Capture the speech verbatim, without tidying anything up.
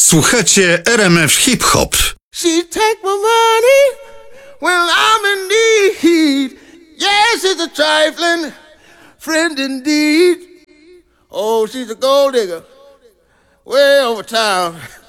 Słuchacie R M F Hip Hop. She take my money when I'm in need. Yes, it's a trifling friend indeed. Oh, she's a gold digger way over town.